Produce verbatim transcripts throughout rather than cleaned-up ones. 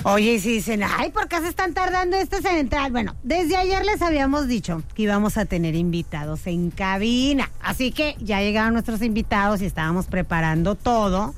Oye, si dicen, ay, ¿por qué se están tardando estos en entrar? Bueno, desde ayer les habíamos dicho que íbamos a tener invitados en cabina, así que ya llegaron nuestros invitados y estábamos preparando todo.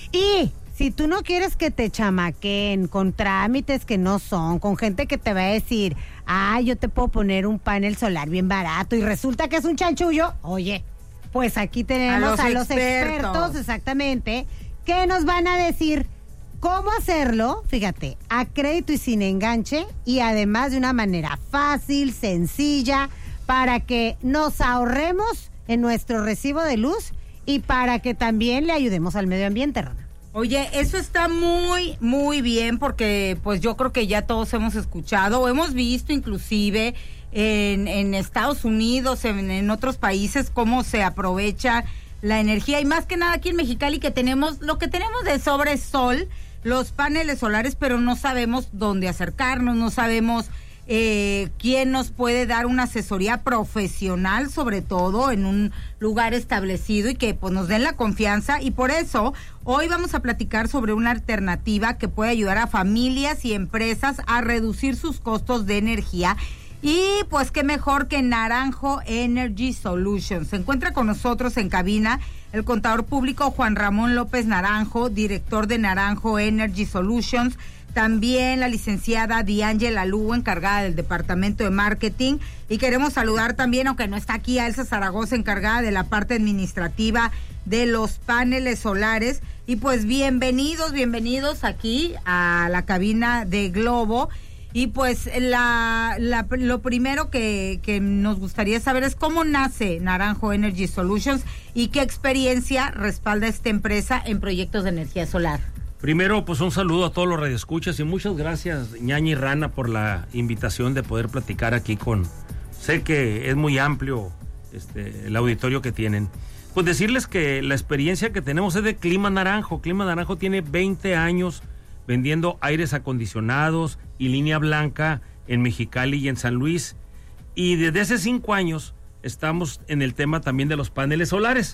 Y si tú no quieres que te chamaquen con trámites que no son, con gente que te va a decir, ah, yo te puedo poner un panel solar bien barato y resulta que es un chanchullo, oye, pues aquí tenemos a los, a los expertos. expertos, exactamente, que nos van a decir cómo hacerlo, fíjate, a crédito y sin enganche, y además de una manera fácil, sencilla, para que nos ahorremos en nuestro recibo de luz y para que también le ayudemos al medio ambiente, Rana. Oye, eso está muy, muy bien, porque pues yo creo que ya todos hemos escuchado o hemos visto inclusive en, en Estados Unidos, en, en otros países, cómo se aprovecha la energía, y más que nada aquí en Mexicali, que tenemos, lo que tenemos de sobre es sol, los paneles solares, pero no sabemos dónde acercarnos, no sabemos eh, quién nos puede dar una asesoría profesional, sobre todo en un lugar establecido, y que pues nos den la confianza. Y por eso hoy vamos a platicar sobre una alternativa que puede ayudar a familias y empresas a reducir sus costos de energía. Y pues qué mejor que Naranjo Energy Solutions. Se encuentra con nosotros en cabina el contador público Juan Ramón López Naranjo, director de Naranjo Energy Solutions. También la licenciada Diángela Lugo, encargada del departamento de marketing. Y queremos saludar también, aunque no está aquí, a Elsa Zaragoza, encargada de la parte administrativa de los paneles solares. Y pues bienvenidos, bienvenidos aquí a la cabina de Globo. Y pues la, la lo primero que, que nos gustaría saber es cómo nace Naranjo Energy Solutions y qué experiencia respalda esta empresa en proyectos de energía solar. Primero, pues un saludo a todos los radioescuchas y muchas gracias, Ñaña y Rana, por la invitación de poder platicar aquí con... Sé que es muy amplio este, el auditorio que tienen. Pues decirles que la experiencia que tenemos es de Clima Naranjo. Clima Naranjo tiene veinte años vendiendo aires acondicionados y línea blanca en Mexicali y en San Luis. Y desde hace cinco años estamos en el tema también de los paneles solares.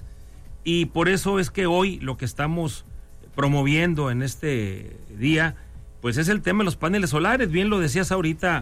Y por eso es que hoy lo que estamos promoviendo en este día, pues es el tema de los paneles solares. Bien lo decías ahorita,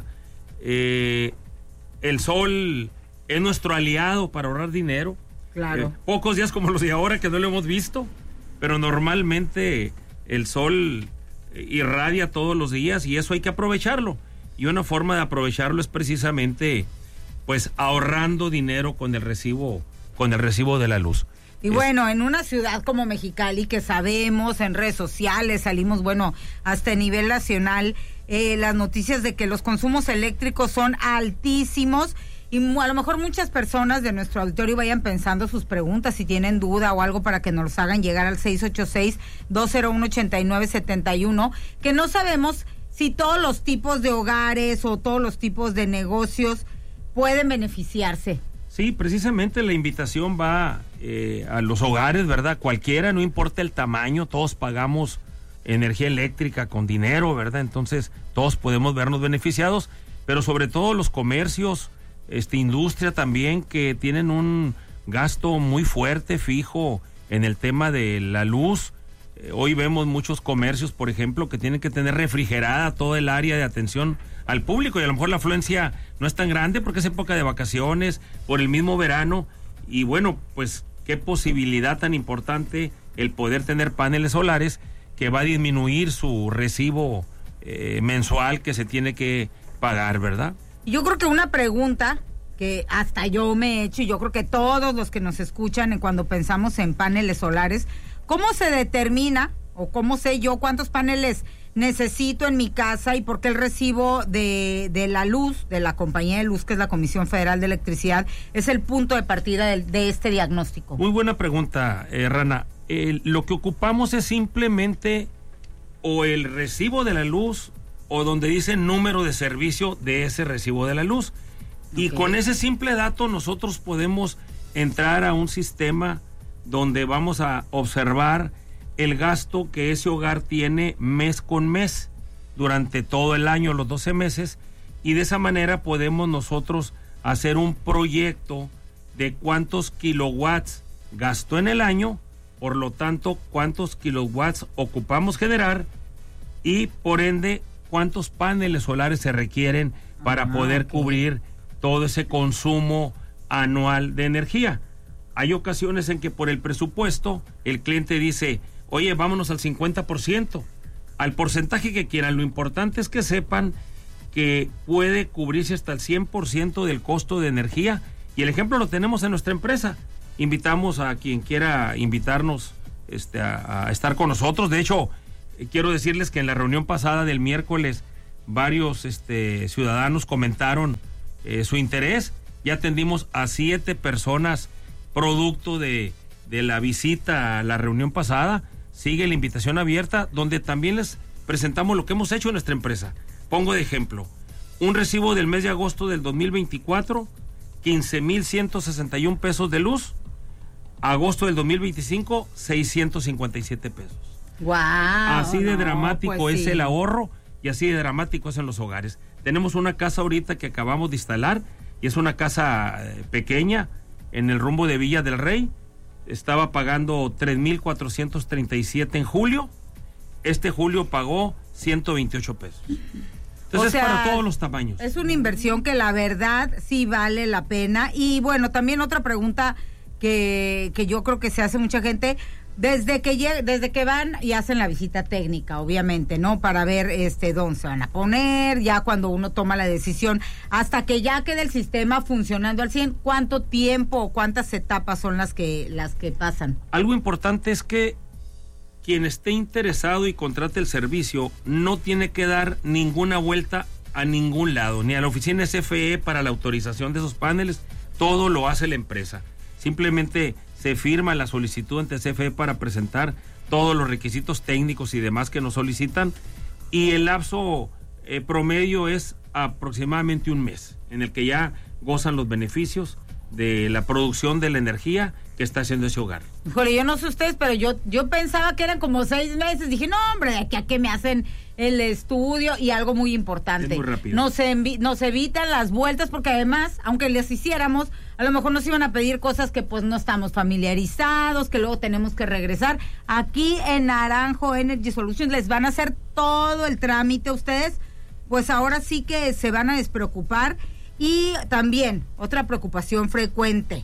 eh, el sol es nuestro aliado para ahorrar dinero. Claro. Eh, pocos días como los de ahora que no lo hemos visto, pero normalmente el sol irradia todos los días y eso hay que aprovecharlo. Y una forma de aprovecharlo es precisamente pues ahorrando dinero con el recibo, con el recibo de la luz. Y bueno, en una ciudad como Mexicali, que sabemos en redes sociales, salimos, bueno, hasta a nivel nacional, eh, las noticias de que los consumos eléctricos son altísimos, y a lo mejor muchas personas de nuestro auditorio vayan pensando sus preguntas, si tienen duda o algo, para que nos los hagan llegar al seis ocho seis, dos cero uno, ocho nueve siete uno, que no sabemos si todos los tipos de hogares o todos los tipos de negocios pueden beneficiarse. Sí, precisamente la invitación va eh, a los hogares, ¿verdad? Cualquiera, no importa el tamaño, todos pagamos energía eléctrica con dinero, ¿verdad? Entonces todos podemos vernos beneficiados, pero sobre todo los comercios, este, industria también, que tienen un gasto muy fuerte, fijo, en el tema de la luz. Eh, hoy vemos muchos comercios, por ejemplo, que tienen que tener refrigerada todo el área de atención al público, y a lo mejor la afluencia no es tan grande porque es época de vacaciones, por el mismo verano, y bueno, pues qué posibilidad tan importante el poder tener paneles solares, que va a disminuir su recibo eh, mensual que se tiene que pagar, ¿verdad? Yo creo que una pregunta que hasta yo me he hecho, y yo creo que todos los que nos escuchan cuando pensamos en paneles solares, ¿cómo se determina o cómo sé yo cuántos paneles necesito en mi casa y por qué el recibo de, de la luz, de la compañía de luz, que es la Comisión Federal de Electricidad, es el punto de partida de, de este diagnóstico? Muy buena pregunta, eh, Rana. Eh, lo que ocupamos es simplemente o el recibo de la luz o donde dice número de servicio de ese recibo de la luz. Okay. Y con ese simple dato nosotros podemos entrar a un sistema donde vamos a observar el gasto que ese hogar tiene mes con mes durante todo el año, los doce meses, y de esa manera podemos nosotros hacer un proyecto de cuántos kilowatts gastó en el año, por lo tanto cuántos kilowatts ocupamos generar, y por ende cuántos paneles solares se requieren para ah, poder okay. cubrir todo ese consumo anual de energía. Hay ocasiones en que por el presupuesto el cliente dice, oye, vámonos al cincuenta por ciento, al porcentaje que quieran. Lo importante es que sepan que puede cubrirse hasta el cien por ciento del costo de energía, y el ejemplo lo tenemos en nuestra empresa. Invitamos a quien quiera invitarnos este, a, a estar con nosotros. De hecho, eh, quiero decirles que en la reunión pasada del miércoles varios este, ciudadanos comentaron eh, su interés. Ya atendimos a siete personas producto de, de la visita a la reunión pasada. Sigue la invitación abierta, donde también les presentamos lo que hemos hecho en nuestra empresa. Pongo de ejemplo, un recibo del mes de agosto del dos mil veinticuatro, quince mil ciento sesenta y un pesos de luz. Agosto del dos mil veinticinco, seiscientos cincuenta y siete pesos. Wow, así de no, dramático pues es sí. el ahorro, y así de dramático es en los hogares. Tenemos una casa ahorita que acabamos de instalar, y es una casa eh, pequeña, en el rumbo de Villa del Rey. Estaba pagando tres mil cuatrocientos treinta y siete en julio. Este julio pagó ciento veintiocho pesos. Entonces, o sea, es para todos los tamaños. Es una inversión que la verdad sí vale la pena. Y bueno, también otra pregunta que, que yo creo que se hace mucha gente, desde que lleg- desde que van y hacen la visita técnica, obviamente, ¿no? Para ver este dónde se van a poner, ya cuando uno toma la decisión, hasta que ya quede el sistema funcionando al cien, ¿cuánto tiempo o cuántas etapas son las que las que pasan? Algo importante es que quien esté interesado y contrate el servicio no tiene que dar ninguna vuelta a ningún lado, ni a la oficina S F E para la autorización de esos paneles. Todo lo hace la empresa. Simplemente se firma la solicitud ante C F E para presentar todos los requisitos técnicos y demás que nos solicitan, y el lapso eh, promedio es aproximadamente un mes, en el que ya gozan los beneficios de la producción de la energía que está haciendo ese hogar. Híjole, yo no sé ustedes, pero yo yo pensaba que eran como seis meses. Dije, no, hombre, de aquí a que me hacen el estudio. Y algo muy importante, es muy rápido. Nos, envi- nos evitan las vueltas, porque además, aunque les hiciéramos, a lo mejor nos iban a pedir cosas que pues no estamos familiarizados, que luego tenemos que regresar. Aquí en Naranjo Energy Solutions les van a hacer todo el trámite a ustedes, pues ahora sí que se van a despreocupar. Y también, otra preocupación frecuente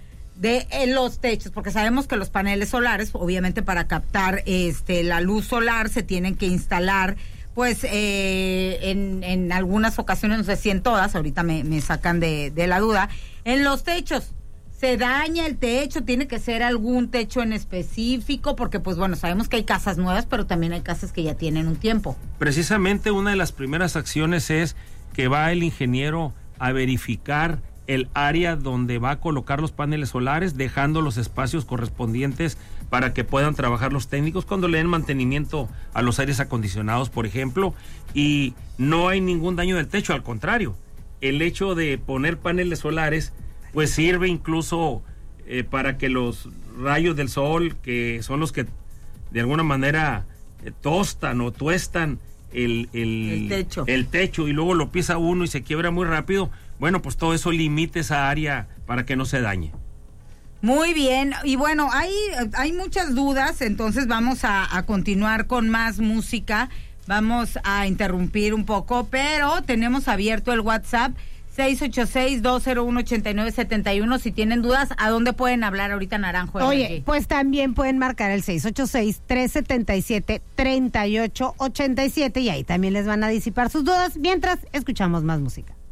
de eh, los techos, porque sabemos que los paneles solares, obviamente para captar este la luz solar, se tienen que instalar, pues eh, en, en algunas ocasiones, no sé si en todas, ahorita me, me sacan de, de la duda, en los techos. Se daña el techo, tiene que ser algún techo en específico, porque pues bueno, sabemos que hay casas nuevas, pero también hay casas que ya tienen un tiempo. Precisamente una de las primeras acciones es que va el ingeniero a verificar el área donde va a colocar los paneles solares, dejando los espacios correspondientes para que puedan trabajar los técnicos cuando le den mantenimiento a los aires acondicionados, por ejemplo, y no hay ningún daño del techo, al contrario, el hecho de poner paneles solares pues sirve incluso eh, para que los rayos del sol, que son los que de alguna manera eh, tostan o tuestan el, el, el techo. el techo y luego lo pisa uno y se quiebra muy rápido, bueno, pues todo eso limita esa área para que no se dañe. Muy bien, y bueno, hay, hay muchas dudas, entonces vamos a, a continuar con más música, vamos a interrumpir un poco, pero tenemos abierto el WhatsApp seis ocho seis, dos cero uno, ocho nueve siete uno. Si tienen dudas, ¿a dónde pueden hablar ahorita, Naranjo? Oye, Energy? pues también pueden marcar el seis ocho seis, tres siete siete, tres ocho ocho siete y ahí también les van a disipar sus dudas mientras escuchamos más música.